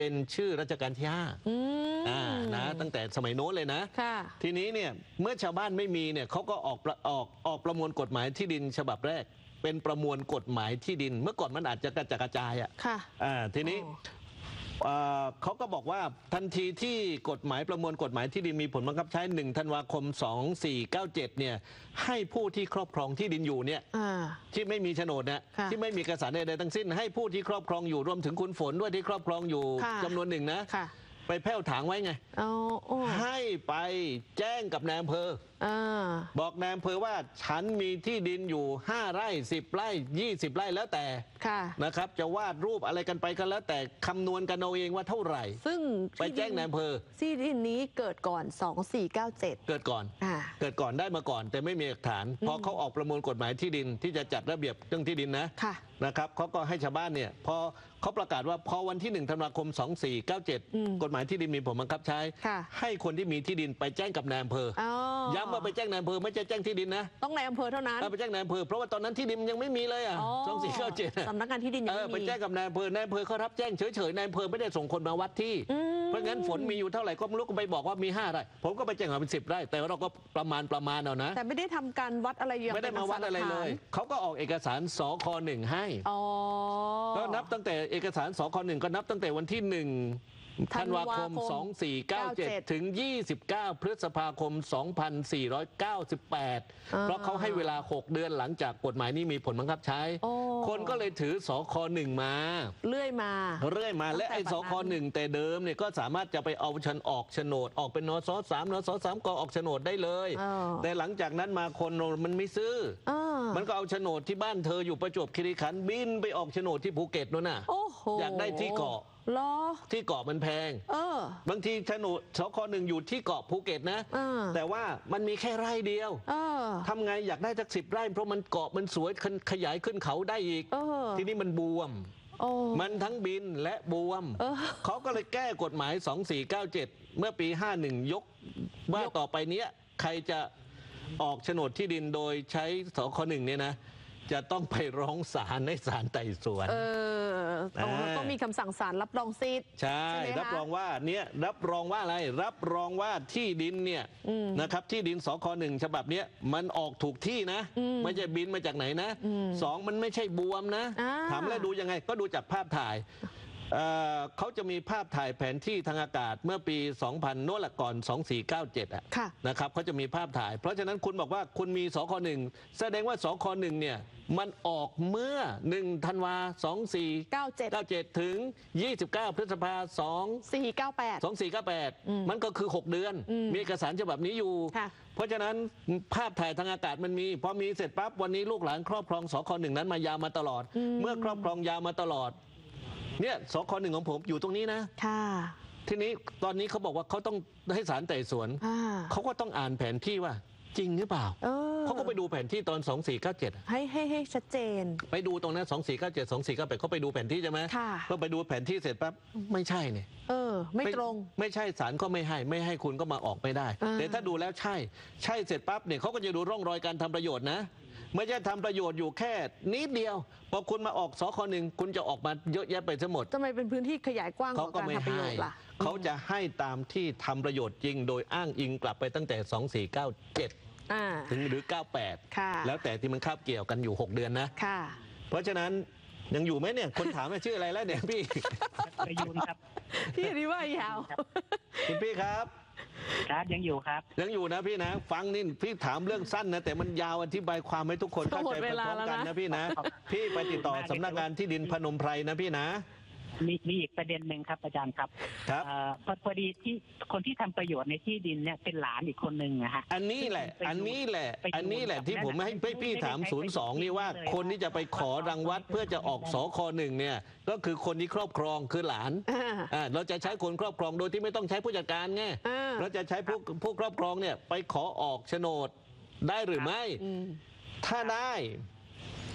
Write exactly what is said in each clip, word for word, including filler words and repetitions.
เป็นชื่อรัชกาลที่ห้าอ่านะตั้งแต่สมัยโน้นเลยนะทีนี้เนี่ยเมื่อชาวบ้านไม่มีเนี่ยเขาก็ออกออกออกประมวลกฎหมายที่ดินฉบับแรกเป็นประมวลกฎหมายที่ดินเมื่อก่อนมันอาจจะกระจายกระจายอ่ะอ่าทีนี้เขาก็บอกว่าทันทีที่กฎหมายประมวลกฎหมายที่ดินมีผลบังคับใช้หนึ่งธันวาคมสองสี่เก้าเจ็ดเนี่ยให้ผู้ที่ครอบครองที่ดินอยู่เนี่ยที่ไม่มีโฉนดเนี่ยที่ไม่มีเอกสารใดๆทั้งสิ้นให้ผู้ที่ครอบครองอยู่รวมถึงคุณฝนด้วยที่ครอบครองอยู่จำนวนหนึ่งนะไปแผ่วถางไว้ไงให้ไปแจ้งกับนายอำเภอบอกนายอำเภอว่าฉันมีที่ดินอยู่ห้าไร่สิบไร่ยี่สิบไร่แล้วแต่นะครับจะวาดรูปอะไรกันไปก็แล้วแต่คำนวณกันเอาเองว่าเท่าไหร่ซึ่งไปแจ้งนายอำเภอที่ดินนี้เกิดก่อนสองสี่เก้าเจ็ดเกิดก่อนเกิดก่อนได้มาก่อนแต่ไม่มีหลักฐานพอเขาออกประมวลกฎหมายที่ดินที่จะจัดระเบียบเรื่องที่ดินนะนะครับเขาก็ให้ชาวบ้านเนี่ยพอเขาประกาศว่าพอวันที่หนึ่งธันวาคมสองสี่เก้าเจ็ดกฎหมายที่ดินมีผลบังคับใช้ให้คนที่มีที่ดินไปแจ้งกับนายอำเภอย้ำว่าไปแจ้งนายอำเภอไม่ใช่แจ้งที่ดินนะต้องนายอำเภอเท่านั้นไปแจ้งนายอำเภอเพราะว่าตอนนั้นที่ดินยังไม่มีเลยอ่ะสองสี่เก้าเจ็ดสำนักงานที่ดินยังไม่มีไปแจ้งกับนายอำเภอนายอำเภอเขารับแจ้งเฉยๆนายอำเภอไม่ได้ส่งคนมาวัดที่เพราะงั้นฝนมีอยู่เท่าไหร่ก็ไม่รู้ก็ไปบอกว่ามีห้าไร่ผมก็ไปแจ้งว่าเป็นสิบไร่แต่เราก็ประมาณประมาณเอานะแต่ไม่ได้ทำการวัดอะไรอย่างไม่ได้มาวัดอะไรเลยเขาก็ออกเอกสารสคหนึ่งให้ก็นับตั้งแต่เอกสารสคหนึ่งก็นับตั้งแต่วันที่หนึ่งธันวาคมสองสี่เก้าเจ็ดถึงยี่สิบเก้าพฤษภาคมสองพันสี่ร้อยเก้าสิบแปดเพราะเขาให้เวลาหกเดือนหลังจากกฎหมายนี้มีผลบังคับใช้คนก็เลยถือสคหนึ่งมาเรื่อยมาเรื่อยมาและไอ้สคหนึ่งแต่เดิมเนี่ยก็สามารถจะไปเอาชันออกโฉนดออกเป็นนสสามนสสามก็ออกโฉนดได้เลยแต่หลังจากนั้นมาคนมันไม่ซื้อมันก็เอาโฉนดที่บ้านเธออยู่ประจวบคีรีขันธ์บินไปออกโฉนดที่ภูเก็ตนู่นน่ะอยากได้ที่เกาะที่เกาะมันแพงบางทีโฉนดสคหนึ่งอยู่ที่เกาะภูเก็ตนะแต่ว่ามันมีแค่ไร่เดียวทำไงอยากได้สักสิบไร่เพราะมันเกาะมันสวยขยายขึ้นเขาได้อีกทีนี้มันบวมมันทั้งบินและบวมเขาก็เลยแก้กฎหมายสองสี่เก้าเจ็ดเมื่อปีห้าสิบเอ็ดยกว่าต่อไปนี้ใครจะออกโฉนดที่ดินโดยใช้สคหนึ่งเนี่ยนะจะต้องไปร้องศาลในศาลไต่สวนเออต้องมีคำสั่งศาลรับรองสิทธิ์ใช่รับรองว่าเนี่ยรับรองว่าอะไรรับรองว่าที่ดินเนี่ยนะครับที่ดินสคหนึ่งฉบับเนี้ยมันออกถูกที่นะไม่ใช่บินมาจากไหนนะสองมันไม่ใช่บวมนะถามแล้วดูยังไงก็ดูจากภาพถ่ายเขาจะมีภาพถ่ายแผนที่ทางอากาศเมื่อปีสองพันโน่นละก่อนสองสี่เก้าเจ็ดอ่ะนะครับเขาจะมีภาพถ่ายเพราะฉะนั้นคุณบอกว่าคุณมีสคหนึ่งแสดงว่าสคหนึ่งเนี่ยมันออกเมื่อหนึ่งธันวาสองสี่เก้าเจ็ดถึงยี่สิบเก้าพฤษภาสองสี่เก้าแปดสองสี่เก้าแปดมันก็คือหกเดือนมีเอกสารฉบับนี้อยู่เพราะฉะนั้นภาพถ่ายทางอากาศมันมีพอมีเสร็จปั๊บวันนี้ลูกหลานครอบครองสคหนึ่งนั้นมายาวมาตลอดเมื่อครอบครองยาวมาตลอดเนี่ยสคหนึ่งของผมอยู่ตรงนี้นะค่ะทีนี้ตอนนี้เขาบอกว่าเขาต้องให้ศาลไต่สวนเขาก็ต้องอ่านแผนที่ว่าจริงหรือเปล่าเขาก็ไปดูแผนที่ตอนสองสี่เก้าเจ็ดให้ให้ให้ชัดเจนไปดูตรงนั้นสองสี่เก้าเจ็ด สองสี่เก้าแปดเขาไปดูแผนที่ใช่ไหมค่ะก็ไปดูแผนที่เสร็จปั๊บไม่ใช่เนี่ยเออไม่ตรงไม่ใช่ศาลก็ไม่ให้ไม่ให้คุณก็มาออกไม่ได้แต่ถ้าดูแล้วใช่ใช่เสร็จปั๊บเนี่ยเขาก็จะดูร่องรอยการทำประโยชน์นะไม่ใช่ทำประโยชน์อยู่แค่นิดเดียวพอคุณมาออกสคหนึ่งคุณจะออกมาเยอะแยะไปทั้งหมดทำไมเป็นพื้นที่ขยายกว้างของการทำประโยชน์ล่ะเขาจะให้ตามที่ทำประโยชน์จริงโดยอ้างอิงกลับไปตั้งแต่สองสี่เก้าเจ็ดถึงหรือเก้าแปดแล้วแต่ที่มันคาบเกี่ยวกันอยู่หกเดือนนะเพราะฉะนั้นยังอยู่ไหมเนี่ยคนถามว่าชื่ออะไรแล้วเนี่ยพี่ประยูนครับพี่นี่ว่ายาวคุณพี่ครับครับยังอยู่ครับยังอยู่นะพี่นะฟังนี่พี่ถามเรื่องสั้นนะแต่มันยาวอธิบายความให้ทุกคนเข้าใจพร้อมกันนะพี่นะพี่ไปติดต่อสำนักงานที่ดินพนมไพรนะพี่นะมีมีอีกประเด็นหนึ่งครับอาจารย์ครับครับพอพอดีที่คนที่ทำประโยชน์ในที่ดินเนี่ยเป็นหลานอีกคนหนึ่งนะฮะอันนี้แหละอันนี้แหละอันนี้แหละที่ผมให้พี่ถามศูนย์สองนี่ว่าคนที่จะไปขอรังวัดเพื่อจะออกสคหนึ่งเนี่ยก็คือคนที่ครอบครองคือหลานเราจะใช้คนครอบครองโดยที่ไม่ต้องใช้ผู้จัดการไงเราจะใช้ผู้ผู้ครอบครองเนี่ยไปขอออกโฉนดได้หรือไม่ถ้าได้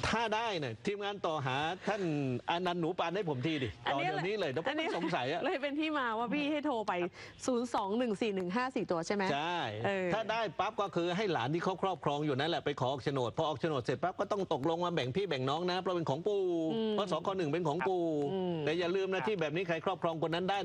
ถ้าได้เนี่ยทีมงานต่อหาท่านอนันต์หนูปานให้ผมทีดิต่อเดี๋ยวนี้เลยเดี๋ยวผมไม่สงสัยอะเลยเป็นที่มาว่าพี่ให้โทรไป ศูนย์ สอง หนึ่ง สี่ หนึ่ง ห้า สี่ ตัวใช่ไหมใช่ถ้าได้ปั๊บก็คือให้หลานที่เขาครอบครองอยู่นั่นแหละไปขอออกโฉนดพอออกโฉนดเสร็จปั๊บก็ต้องตกลงมาแบ่งพี่แบ่งน้องนะเพราะเป็นของปู่เพราะสคหนึ่งเป็นของปู่แต่อย่าลืมนะที่แบบนี้ใครครอบครองคนนั้นได้